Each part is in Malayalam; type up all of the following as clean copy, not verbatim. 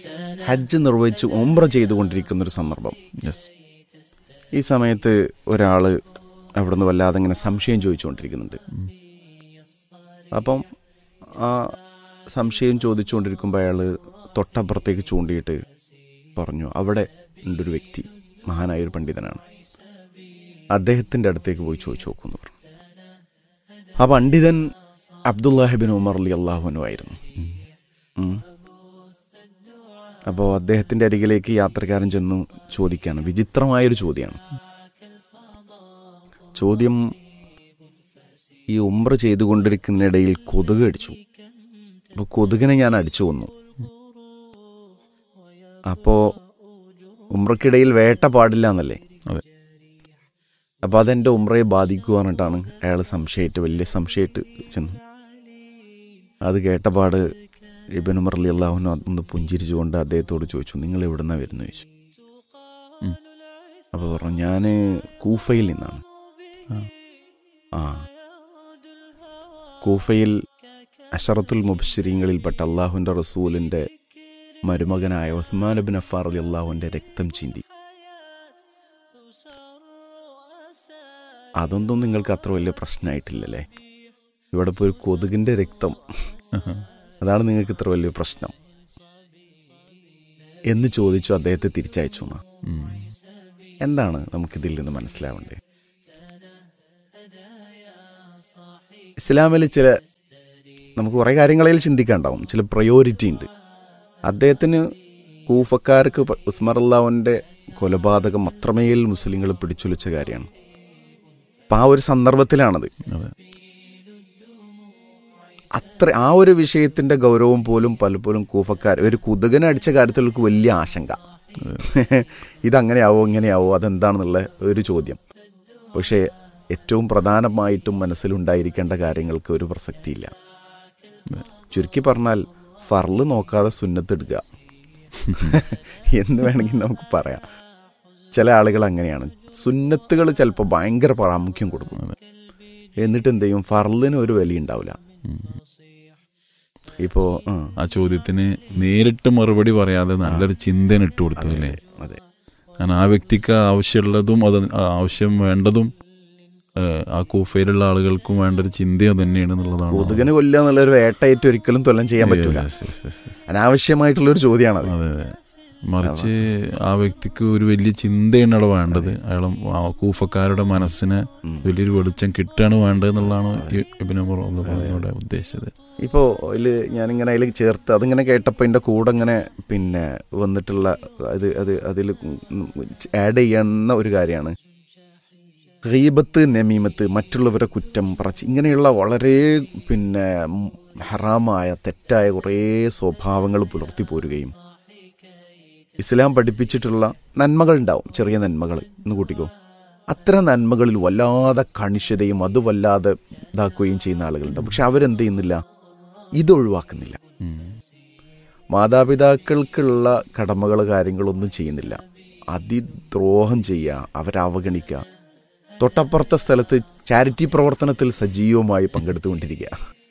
ഹജ്ജ് നിർവഹിച്ച് ഉംറ ചെയ്തുകൊണ്ടിരിക്കുന്നൊരു സന്ദർഭം. യെസ്. ഈ സമയത്ത് ഒരാൾ അവിടെ നിന്ന് വല്ലാതെ ഇങ്ങനെ സംശയം ചോദിച്ചുകൊണ്ടിരിക്കുന്നുണ്ട്. അപ്പം ആ സംശയം ചോദിച്ചുകൊണ്ടിരിക്കുമ്പോൾ അയാൾ തൊട്ടപ്പുറത്തേക്ക് ചൂണ്ടിയിട്ട് പറഞ്ഞു, അവിടെ ഉണ്ടൊരു വ്യക്തി, മഹാനായൊരു പണ്ഡിതനാണ്, അദ്ദേഹത്തിൻ്റെ അടുത്തേക്ക് പോയി ചോദിച്ചു നോക്കുമെന്ന് പറഞ്ഞു. ആ പണ്ഡിതൻ അബ്ദുല്ലാഹിബിൻ ഉമർ റളിയല്ലാഹു അൻഹു ആയിരുന്നു. അപ്പോൾ അദ്ദേഹത്തിൻ്റെ അരികിലേക്ക് യാത്രക്കാരൻ ചെന്ന് ചോദിക്കുകയാണ്. വിചിത്രമായൊരു ചോദ്യമാണ്. ചോദ്യം, ഈ ഉംറ ചെയ്തുകൊണ്ടിരിക്കുന്നതിനിടയിൽ കൊതുക് അടിച്ചു. അപ്പോൾ കൊതുകിനെ ഞാൻ അടിച്ചു കൊന്നു. അപ്പോൾ ഉംറയ്ക്കിടയിൽ വേട്ട പാടില്ല എന്നല്ലേ? അതെ. അപ്പോൾ അതെൻ്റെ ഉംറയെ ബാധിക്കുക എന്നിട്ടാണ് അയാൾ വലിയ സംശയമായിട്ട് ചെന്നു. അത് കേട്ടപാട് ഇബ്നു ഉമർ റളിയല്ലാഹു അൻഹു ഒന്ന് പുഞ്ചിരിച്ചുകൊണ്ട് അദ്ദേഹത്തോട് ചോദിച്ചു, നിങ്ങൾ എവിടെ നിന്നാണ് വരുന്നത് ചോദിച്ചു. അപ്പോൾ പറഞ്ഞു, ഞാൻ കൂഫയിൽ നിന്നാണ്. കൂഫയിൽ അശറത്തുൽ മുബശ്ശിരീങ്ങളിൽപ്പെട്ട അള്ളാഹുവിൻ്റെ റസൂലിൻ്റെ മരുമകനായ ഉസ്മാൻ ഇബ്നു അഫ്ഫാൻ റളിയല്ലാഹുവിൻ്റെ രക്തം ചിന്തി. അതൊന്നും നിങ്ങൾക്ക് അത്ര വലിയ പ്രശ്നമായിട്ടില്ലല്ലേ? ഇവിടെ ഇപ്പോൾ ഒരു കൊതുകിൻ്റെ രക്തം, അതാണ് നിങ്ങൾക്ക് ഇത്ര വലിയ പ്രശ്നം എന്ന് ചോദിച്ചു. അദ്ദേഹത്തെ തിരിച്ചയച്ചു. എന്താണ് നമുക്കിതിൽ നിന്ന് മനസ്സിലാവേണ്ടത്? ഇസ്ലാമിൽ നമുക്ക് കുറേ കാര്യങ്ങളിൽ ചിന്തിക്കാനുണ്ടാവും. ചില പ്രയോറിറ്റി ഉണ്ട്. അദ്ദേഹത്തിന് കൂഫക്കാർക്ക് ഉസ്മാൻ റളിയല്ലാഹുവിൻ്റെ കൊലപാതകം അത്രമേൽ മുസ്ലിങ്ങൾ പിടിച്ചുലച്ച കാര്യമാണ്. അപ്പം ആ ഒരു സന്ദർഭത്തിലാണത്. ആ ഒരു വിഷയത്തിൻ്റെ ഗൗരവം പോലും പലപ്പോഴും കൂഫക്കാർ ഒരു കുതുകനെ അടിച്ച കാര്യത്തിലേക്ക് വലിയ ആശങ്ക, ഇതങ്ങനെയാവോ ഇങ്ങനെയാവോ അതെന്താണെന്നുള്ള ഒരു ചോദ്യം. പക്ഷേ ഏറ്റവും പ്രധാനമായിട്ടും മനസ്സിലുണ്ടായിരിക്കേണ്ട കാര്യങ്ങൾക്ക് ഒരു പ്രസക്തിയില്ല. ചുരുക്കി പറഞ്ഞാൽ ഫർള് നോക്കാതെ സുന്നത്തെടുക്കുക എന്ന് വേണമെങ്കിൽ നമുക്ക് പറയാം. ചില ആളുകൾ അങ്ങനെയാണ്. സുന്നത്തുകൾ ചിലപ്പോൾ ഭയങ്കര പ്രാമുഖ്യം കൊടുക്കും, എന്നിട്ട് എന്ത് ചെയ്യും, ഫർളിന് ഒരു വില ഉണ്ടാവില്ല. ഇപ്പോ ആ ചോദ്യത്തിന് നേരിട്ട് മറുപടി പറയാതെ നല്ലൊരു ചിന്തന ഇട്ട് കൊടുത്തു അല്ലേ? അതെ. കാരണം ആ വ്യക്തിക്ക് ആവശ്യമുള്ളതും അത് ആവശ്യം വേണ്ടതും ആ കൂഫയിലുള്ള ആളുകൾക്കും വേണ്ട ഒരു ചിന്തയോ തന്നെയാണ് എന്നുള്ളതാണ്. കൊതുകിന് കൊല്ലുക എന്നുള്ളൊരു വേട്ടയിട്ട് ഒരിക്കലും തൊല്ലം ചെയ്യാൻ പറ്റില്ല. അനാവശ്യമായിട്ടുള്ളൊരു ചോദ്യമാണ്. അതെ. മറിച്ച് ആ വ്യക്തിക്ക് ഒരു വലിയ ചിന്തയാണ് അവിടെ വേണ്ടത്. അയാൾ കൂഫക്കാരുടെ മനസ്സിന് വലിയൊരു വെളിച്ചം കിട്ടുകയാണ് വേണ്ടത് എന്നുള്ളതാണ് ഇബ്നു ഉമർ റളിയല്ലാഹു ഉദ്ദേശിച്ചത്. ഇപ്പോൾ ഞാനിങ്ങനെ അതിൽ ചേർത്ത് അതിങ്ങനെ കേട്ടപ്പോൾ എൻ്റെ കൂടെ ഇങ്ങനെ പിന്നെ വന്നിട്ടുള്ള അതിൽ ആഡ് ചെയ്യുന്ന ഒരു കാര്യമാണ് ഗീബത്ത്, നമീമത്ത്, മറ്റുള്ളവരെ കുറ്റം പറച്ച്, ഇങ്ങനെയുള്ള വളരെ പിന്നെ ഹറാമായ തെറ്റായ കുറേ സ്വഭാവങ്ങൾ പുലർത്തി പോരുകയും ഇസ്ലാം പഠിപ്പിച്ചിട്ടുള്ള നന്മകൾ ഉണ്ടാവും, ചെറിയ നന്മകൾ എന്ന് കൂട്ടിക്കോ. അത്തരം നന്മകളിൽ വല്ലാതെ കണിശതയും അത് വല്ലാതെ ഇതാക്കുകയും ചെയ്യുന്ന ആളുകളുണ്ട്. പക്ഷെ അവരെന്ത് ചെയ്യുന്നില്ല, ഇതൊഴിവാക്കുന്നില്ല. മാതാപിതാക്കൾക്കുള്ള കടമകൾ കാര്യങ്ങളൊന്നും ചെയ്യുന്നില്ല, അതിദ്രോഹം ചെയ്യുക, അവരെ അവഗണിക്കുക. തൊട്ടപ്പുറത്തെ സ്ഥലത്ത് ചാരിറ്റി പ്രവർത്തനത്തിൽ സജീവമായി പങ്കെടുത്തുകൊണ്ടിരിക്കുക.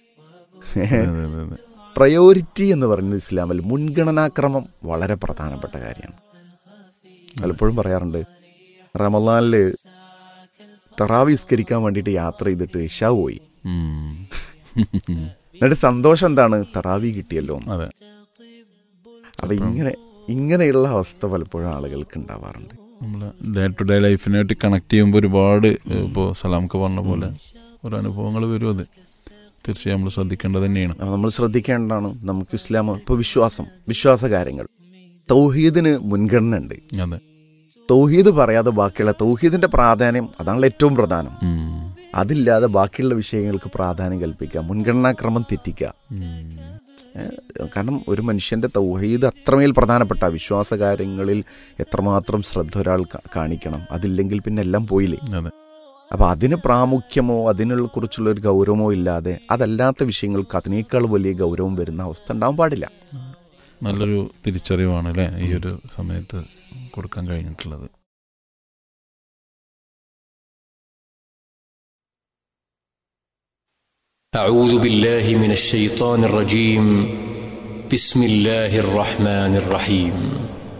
പ്രയോറിറ്റി എന്ന് പറയുന്നത് ഇസ്ലാമിൽ മുൻഗണനാക്രമം വളരെ പ്രധാനപ്പെട്ട കാര്യമാണ്. പലപ്പോഴും പറയാറുണ്ട്, റമളാനിൽ തറാവി നിസ്കരിക്കാൻ വേണ്ടിയിട്ട് യാത്ര ചെയ്തിട്ട് ഇശാ പോയി, എന്നിട്ട് സന്തോഷം എന്താണ്, തറാവി കിട്ടിയല്ലോ. അപ്പം ഇങ്ങനെയുള്ള അവസ്ഥ പലപ്പോഴും ആളുകൾക്ക് ഉണ്ടാവാറുണ്ട്. നമ്മൾ ഡേ ടു ഡേ ലൈഫിനായിട്ട് കണക്ട് ചെയ്യുമ്പോൾ ഒരുപാട് ഇപ്പോൾ സലാംക്ക് പറഞ്ഞ പോലെ ഓരോ അനുഭവങ്ങൾ വരും. അത് തീർച്ചയായും നമ്മൾ ശ്രദ്ധിക്കേണ്ടത് തന്നെയാണ്. നമ്മൾ ശ്രദ്ധിക്കേണ്ടതാണ്. നമുക്ക് ഇസ്ലാം ഇപ്പോൾ വിശ്വാസ കാര്യങ്ങൾ, തൗഹീദിന് മുൻഗണന ഉണ്ട്. അതെ. തൗഹീദ് പറയാതെ ബാക്കിയുള്ള തൗഹീദിന്റെ പ്രാധാന്യം അതാണല്ലോ ഏറ്റവും പ്രധാനം. അതില്ലാതെ ബാക്കിയുള്ള വിഷയങ്ങൾക്ക് പ്രാധാന്യം കൽപ്പിക്കുക, മുൻഗണനാക്രമം തെറ്റിക്കുക. കാരണം ഒരു മനുഷ്യന്റെ തൗഹീദ് അത്രമേൽ പ്രധാനപ്പെട്ട വിശ്വാസ കാര്യങ്ങളിൽ എത്രമാത്രം ശ്രദ്ധ ഒരാൾ കാണിക്കണം. അതില്ലെങ്കിൽ പിന്നെ എല്ലാം പോയില്ലേ. അപ്പം അതിന് പ്രാമുഖ്യമോ അതിനുള്ള കുറിച്ചുള്ള ഒരു ഗൗരവമോ ഇല്ലാതെ അതല്ലാത്ത വിഷയങ്ങൾക്ക് അതിനേക്കാൾ വലിയ ഗൗരവം വരുന്ന അവസ്ഥ ഉണ്ടാവാൻ പാടില്ല. നല്ലൊരു തിരിച്ചറിവാണ് അല്ലേ ഈ ഒരു സമയത്ത് കൊടുക്കാൻ കഴിഞ്ഞിട്ടുള്ളത്. أعوذ بالله من الشيطان الرجيم بسم الله الرحمن الرحيم